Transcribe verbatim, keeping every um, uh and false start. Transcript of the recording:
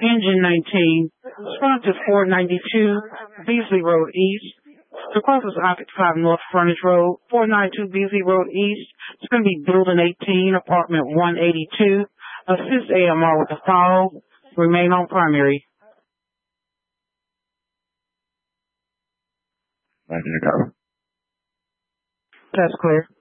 Engine nineteen, respond to four ninety-two Beasley Road East. The closest occupied North Frontage Road, four ninety-two Beasley Road East. It's going to be Building eighteen, Apartment one eighty-two. Assist A M R with the call. Remain on primary. Ready to go. That's clear.